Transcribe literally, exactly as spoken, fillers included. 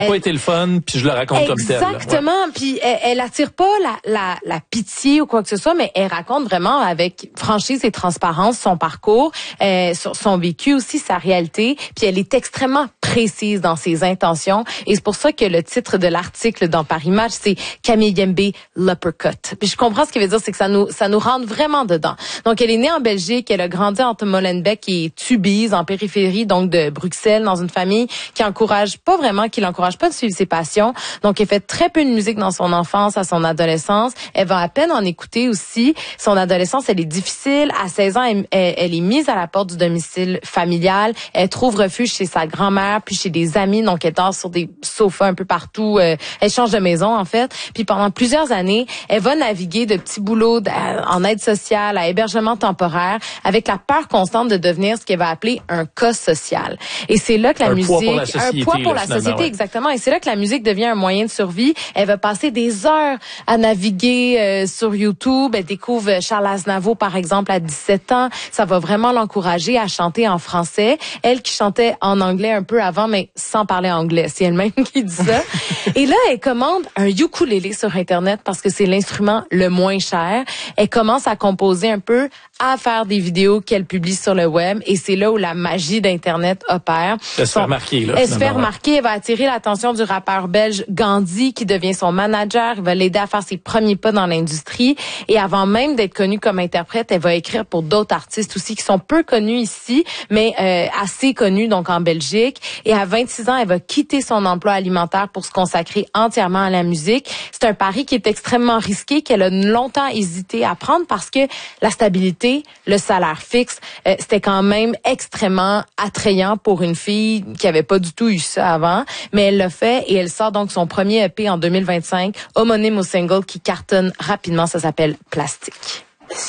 pas été le fun, puis je le raconte comme tel. Exactement. Ouais. Puis elle, elle attire pas la, la, la pitié ou quoi que ce soit, mais elle raconte vraiment avec franchise et transparence son parcours, euh, son vécu aussi, sa réalité. Puis elle est extrêmement précise dans ses intentions. Et c'est pour ça que le titre de l'article dans Paris Match, c'est Camille Yembe, l'uppercut. Puis je comprends ce qu'il veut dire, c'est que ça nous ça nous rentre vraiment dedans. Donc elle est née en Belgique, elle a grandi entre Molenbeek et Tubize, en périphérie donc de Bruxelles, dans une famille qui encourage pas vraiment, qui l'encourage pas de suivre ses passions. Donc, elle fait très peu de musique dans son enfance, à son adolescence. Elle va à peine en écouter aussi. Son adolescence, elle est difficile. À seize ans, elle, elle est mise à la porte du domicile familial. Elle trouve refuge chez sa grand-mère, puis chez des amis. Donc, elle dort sur des sofas un peu partout. Elle change de maison, en fait. Puis, pendant plusieurs années, elle va naviguer de petits boulots en aide sociale, à hébergement temporaire, avec la peur constante de devenir ce qu'elle va appeler un cas social. Et c'est là que la un musique... Poids pour la société, un poids pour là, la société, ouais. exactement. Et c'est là que la musique devient un moyen de survie. Elle va passer des heures à naviguer euh, sur YouTube. Elle découvre Charles Aznavour, par exemple, à dix-sept ans. Ça va vraiment l'encourager à chanter en français. Elle qui chantait en anglais un peu avant, mais sans parler anglais. C'est elle-même qui dit ça. Et là, elle commande un ukulélé sur Internet parce que c'est l'instrument le moins cher. Elle commence à composer un peu, à faire des vidéos qu'elle publie sur le web. Et c'est là où la magie d'Internet opère. Elle se fait remarquer, là. Elle se fait remarquer. Elle va attirer l'attention du rappeur belge Gandhi, qui devient son manager. Il va l'aider à faire ses premiers pas dans l'industrie. Et avant même d'être connue comme interprète, elle va écrire pour d'autres artistes aussi qui sont peu connus ici, mais euh, assez connus donc en Belgique. Et à vingt-six ans, elle va quitter son emploi alimentaire pour se consacrer entièrement à la musique. C'est un pari qui est extrêmement risqué, qu'elle a longtemps hésité à prendre parce que la stabilité, le salaire fixe, euh, c'était quand même extrêmement attrayant pour une fille qui avait pas du tout eu ça avant. Mais elle l'a fait et elle sort donc son premier E P en deux mille vingt-cinq, homonyme au single qui cartonne rapidement. Ça s'appelle Plastique.